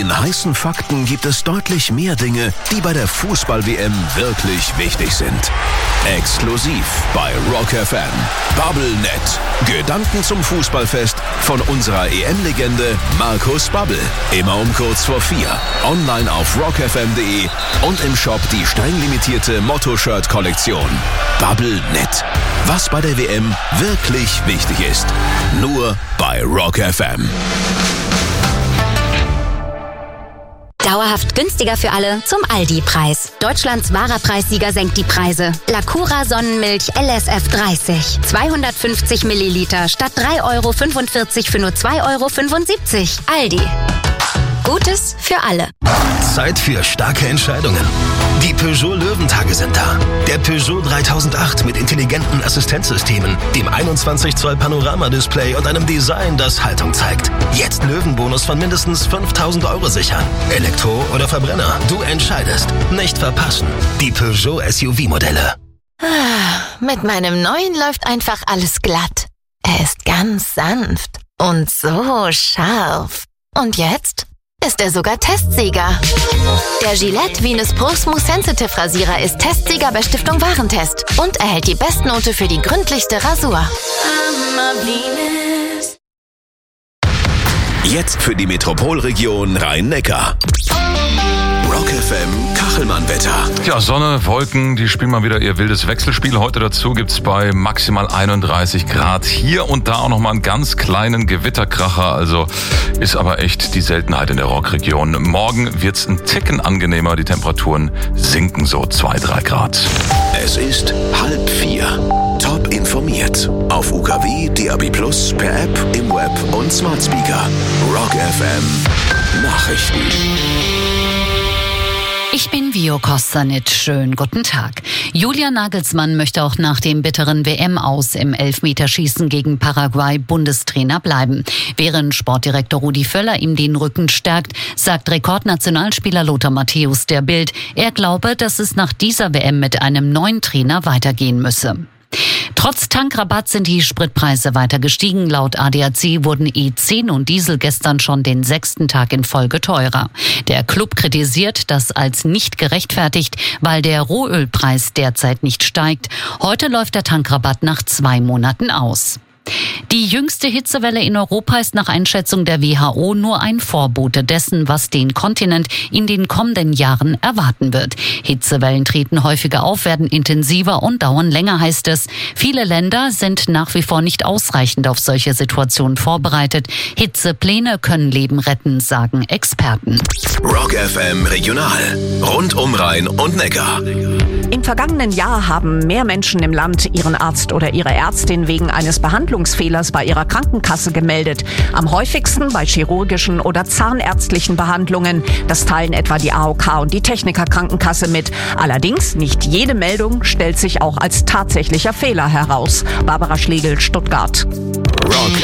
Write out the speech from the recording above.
An heißen Fakten gibt es deutlich mehr Dinge, die bei der Fußball-WM wirklich wichtig sind. Exklusiv bei Rock FM. Bubblenet. Gedanken zum Fußballfest von unserer EM-Legende Markus Babbel. Immer um kurz vor 4. Online auf rockfm.de und im Shop die streng limitierte Motto-Shirt-Kollektion. Bubblenet. Was bei der WM wirklich wichtig ist. Nur bei Rock FM. Dauerhaft günstiger für alle zum Aldi-Preis. Deutschlands wahrer Preissieger senkt die Preise. Lacura Sonnenmilch LSF 30. 250 Milliliter statt 3,45 € für nur 2,75 €. Aldi. Gutes für alle. Zeit für starke Entscheidungen. Die Peugeot Löwentage sind da. Der Peugeot 3008 mit intelligenten Assistenzsystemen, dem 21 Zoll Panoramadisplay und einem Design, das Haltung zeigt. Jetzt Löwenbonus von mindestens 5.000 € sichern. Elektro oder Verbrenner, du entscheidest. Nicht verpassen. Die Peugeot SUV-Modelle. Mit meinem neuen läuft einfach alles glatt. Er ist ganz sanft und so scharf. Und jetzt ist er sogar Testsieger. Der Gillette Venus Pro Smooth Sensitive Rasierer ist Testsieger bei Stiftung Warentest und erhält die Bestnote für die gründlichste Rasur. Jetzt für die Metropolregion Rhein-Neckar. Rock FM Kachelmann-Wetter. Ja, Sonne, Wolken, die spielen mal wieder ihr wildes Wechselspiel. Heute dazu gibt's bei maximal 31 Grad hier und da auch nochmal einen ganz kleinen Gewitterkracher. Also ist aber echt die Seltenheit in der Rockregion. Morgen wird's ein Ticken angenehmer. Die Temperaturen sinken so 2-3 Grad. Es ist 3:30. Top informiert. Auf UKW, DAB+, per App, im Web und Smart Speaker. Rock FM Nachrichten. Ich bin Vio Kostanic. Schönen guten Tag. Julian Nagelsmann möchte auch nach dem bitteren WM-Aus im Elfmeterschießen gegen Paraguay Bundestrainer bleiben. Während Sportdirektor Rudi Völler ihm den Rücken stärkt, sagt Rekordnationalspieler Lothar Matthäus der Bild, er glaube, dass es nach dieser WM mit einem neuen Trainer weitergehen müsse. Trotz Tankrabatt sind die Spritpreise weiter gestiegen. Laut ADAC wurden E10 und Diesel gestern schon den 6. Tag in Folge teurer. Der Club kritisiert das als nicht gerechtfertigt, weil der Rohölpreis derzeit nicht steigt. Heute läuft der Tankrabatt nach 2 Monaten aus. Die jüngste Hitzewelle in Europa ist nach Einschätzung der WHO nur ein Vorbote dessen, was den Kontinent in den kommenden Jahren erwarten wird. Hitzewellen treten häufiger auf, werden intensiver und dauern länger, heißt es. Viele Länder sind nach wie vor nicht ausreichend auf solche Situationen vorbereitet. Hitzepläne können Leben retten, sagen Experten. Rock FM Regional. Rund um Rhein und Neckar. Im vergangenen Jahr haben mehr Menschen im Land ihren Arzt oder ihre Ärztin wegen eines Behandlungsfehlers bei ihrer Krankenkasse gemeldet. Am häufigsten bei chirurgischen oder zahnärztlichen Behandlungen. Das teilen etwa die AOK und die Techniker Krankenkasse mit. Allerdings nicht jede Meldung stellt sich auch als tatsächlicher Fehler heraus. Barbara Schlegel, Stuttgart. Rock